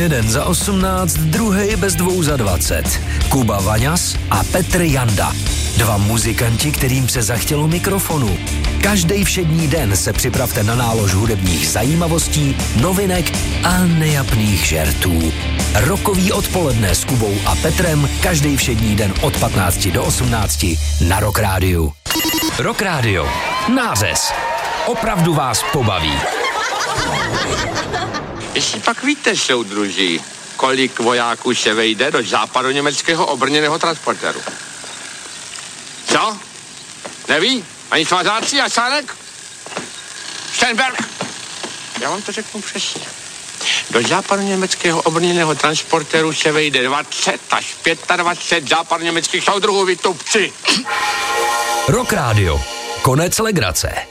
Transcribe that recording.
Jeden za 18, druhej bez 2 za 20. Kuba Vaňas a Petr Janda. Dva muzikanti, kterým se zachtělo mikrofonu. Každý všední den se připravte na nálož hudebních zajímavostí, novinek a nejapných žertů. Rokový odpoledne s Kubou a Petrem každý všední den od 15 do 18 na Rock Rádiu. Rock Rádio. Nářez. Opravdu vás pobaví. Jestli pak víte, soudruží, kolik vojáků se vejde do západoněmeckého obrněného transportéru? Co? Neví? Ani svazáci a Sánek? Steinberg? Já vám to řeknu přesně. Do západoněmeckého obrněného transportéru se vejde 20 až 25 západoněmeckých soudruhů, vy tupci. Rock Rádio. Konec legrace.